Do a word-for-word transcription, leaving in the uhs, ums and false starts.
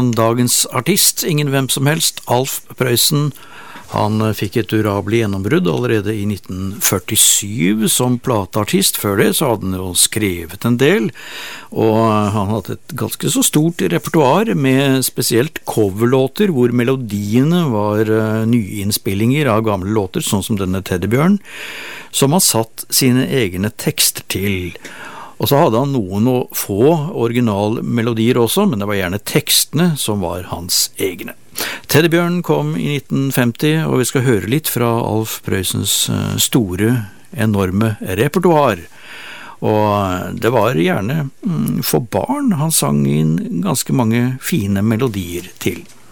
dagens artist, ingen hvem som helst, Alf Prøysen. Han fikk et durabelig gjennombrudd allerede i nitten førtisju som plateartist. Før det så hadde han jo skrevet en del, og han hadde et ganske så stort repertoar med spesielt coverlåter hvor melodiene var nyinnspillinger av gamle låter, sånn som denne Teddybjørn, som han satt sine egne tekster til. Og så hadde han noen og få originalmelodier også, men det var gjerne tekstene som var hans egne. Teddybjørn kom i nitten femti, og vi skal høre litt fra Alf Prøysens store, enorme repertoar. Og det var gjerne for barn han sang inn ganske mange fine melodier til.